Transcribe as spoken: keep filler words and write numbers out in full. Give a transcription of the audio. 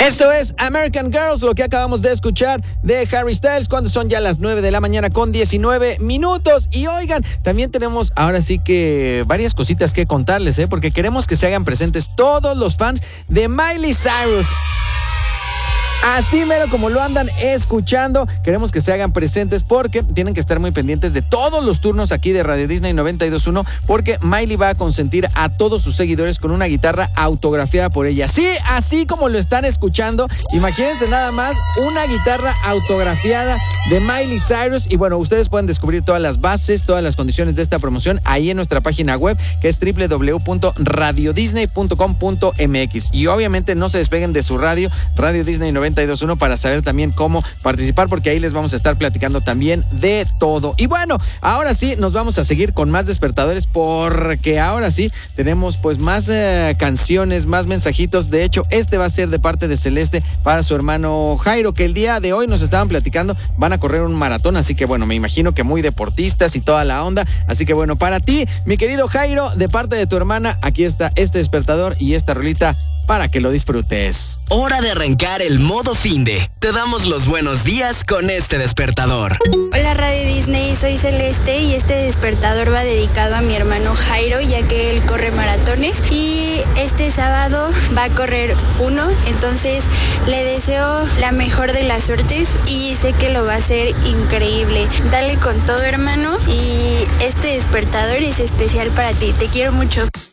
Esto es American Girls, lo que acabamos de escuchar de Harry Styles, cuando son ya las nueve de la mañana con diecinueve minutos. Y oigan, también tenemos ahora sí que varias cositas que contarles, ¿eh? Porque queremos que se hagan presentes todos los fans de Miley Cyrus. Así mero como lo andan escuchando, queremos que se hagan presentes porque tienen que estar muy pendientes de todos los turnos aquí de Radio Disney noventa y dos punto uno, porque Miley va a consentir a todos sus seguidores con una guitarra autografiada por ella. Sí, así como lo están escuchando, imagínense nada más, una guitarra autografiada de Miley Cyrus. Y bueno, ustedes pueden descubrir todas las bases, todas las condiciones de esta promoción ahí en nuestra página web, que es doble u doble u doble u punto radio disney punto com punto m x. Y obviamente no se despeguen de su radio, Radio Disney noventa y dos punto uno, para saber también cómo participar, porque ahí les vamos a estar platicando también de todo. Y bueno, ahora sí nos vamos a seguir con más despertadores, porque ahora sí tenemos pues más eh, canciones, más mensajitos. De hecho, este va a ser de parte de Celeste para su hermano Jairo, que el día de hoy nos estaban platicando, van a correr un maratón, así que bueno, me imagino que muy deportistas y toda la onda. Así que bueno, para ti, mi querido Jairo, de parte de tu hermana, aquí está este despertador y esta rolita para que lo disfrutes. Hora de arrancar el modo finde. Te damos los buenos días con este despertador. Hola Radio Disney, soy Celeste y este despertador va dedicado a mi hermano Jairo, ya que él corre maratones y este sábado va a correr uno, entonces le deseo la mejor de las suertes y sé que lo va a hacer increíble. Dale con todo, hermano, y este despertador es especial para ti. Te quiero mucho.